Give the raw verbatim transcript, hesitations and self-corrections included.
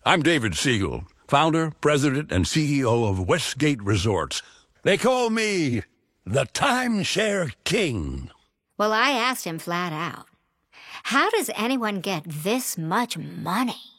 I'm David Siegel, founder, president, and C E O of Westgate Resorts. They call me the Timeshare King. Well, I asked him flat out, how does anyone get this much money?